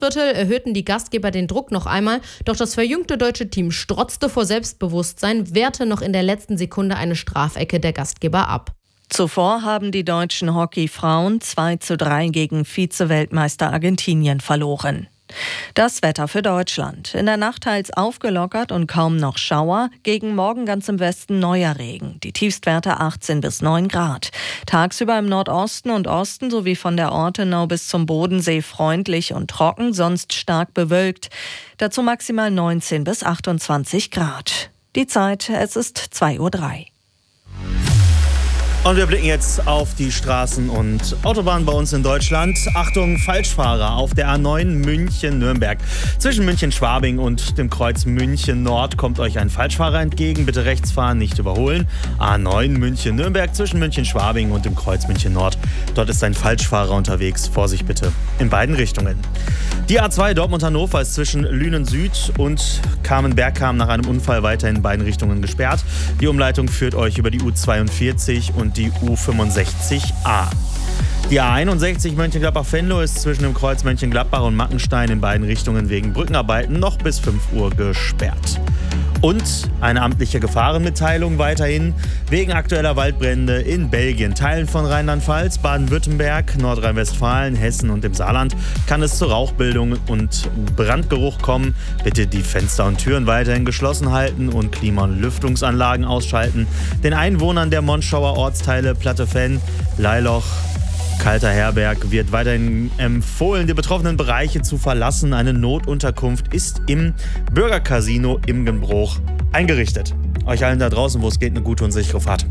Viertel erhöhten die Gastgeber den Druck noch einmal, doch das verjüngte deutsche Team strotzte vor Selbstbewusstsein, wehrte noch in der letzten Sekunde eine Strafecke der Gastgeber ab. Zuvor haben die deutschen Hockeyfrauen 2:3 gegen Vize-Weltmeister Argentinien verloren. Das Wetter für Deutschland. In der Nacht teils aufgelockert und kaum noch Schauer. Gegen Morgen ganz im Westen neuer Regen. Die Tiefstwerte 18 bis 9 Grad. Tagsüber im Nordosten und Osten sowie von der Ortenau bis zum Bodensee freundlich und trocken, sonst stark bewölkt. Dazu maximal 19 bis 28 Grad. Die Zeit, es ist 2:03 Uhr. Und wir blicken jetzt auf die Straßen und Autobahnen bei uns in Deutschland. Achtung, Falschfahrer auf der A9 München-Nürnberg. Zwischen München-Schwabing und dem Kreuz München-Nord kommt euch ein Falschfahrer entgegen. Bitte rechts fahren, nicht überholen. A9 München-Nürnberg zwischen München-Schwabing und dem Kreuz München-Nord. Dort ist ein Falschfahrer unterwegs. Vorsicht bitte. In beiden Richtungen. Die A2 Dortmund-Hannover ist zwischen Lünen Süd und Kamenberg-Kam nach einem Unfall weiter in beiden Richtungen gesperrt. Die Umleitung führt euch über die U42 und die U65A. Die A61 Mönchengladbach-Venlo ist zwischen dem Kreuz Mönchengladbach und Mackenstein in beiden Richtungen wegen Brückenarbeiten noch bis 5 Uhr gesperrt. Und eine amtliche Gefahrenmitteilung weiterhin wegen aktueller Waldbrände in Belgien. Teilen von Rheinland-Pfalz, Baden-Württemberg, Nordrhein-Westfalen, Hessen und dem Saarland kann es zu Rauchbildung und Brandgeruch kommen. Bitte die Fenster und Türen weiterhin geschlossen halten und Klima- und Lüftungsanlagen ausschalten. Den Einwohnern der Monschauer Ortsteile Plattefenn, Leiloch, Kalter Herberg wird weiterhin empfohlen, die betroffenen Bereiche zu verlassen. Eine Notunterkunft ist im Bürgercasino Imgenbruch eingerichtet. Euch allen da draußen, wo es geht, eine gute und sichere Fahrt.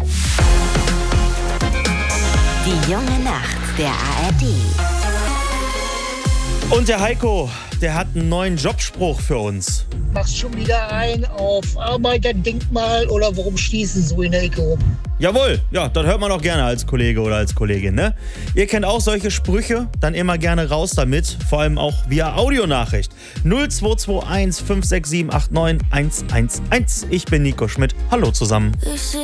Die junge Nacht der ARD. Und der Heiko, der hat einen neuen Jobspruch für uns. Machst schon wieder ein auf Arbeiterdenkmal oder warum stehst du so in der Ecke rum? Jawohl, ja, das hört man auch gerne als Kollege oder als Kollegin, ne? Ihr kennt auch solche Sprüche, dann immer gerne raus damit, vor allem auch via Audionachricht. 0221 567 89 111. Ich bin Nico Schmidt, hallo zusammen.